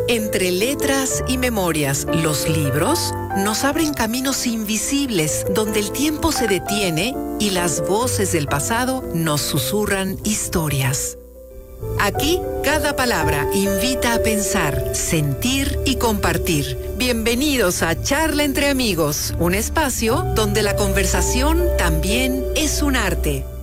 Entre letras y memorias, los libros nos abren caminos invisibles donde el tiempo se detiene y las voces del pasado nos susurran historias. Aquí, cada palabra invita a pensar, sentir y compartir. Bienvenidos a Charla entre Amigos, un espacio donde la conversación también es un arte.